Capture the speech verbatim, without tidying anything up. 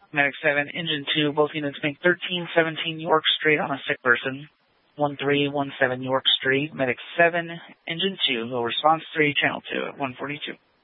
Medic seven, Engine two, both units make thirteen seventeen York Street on a sick person. one three one seven York Street, Medic seven, Engine two, low response three, Channel two at one forty-two.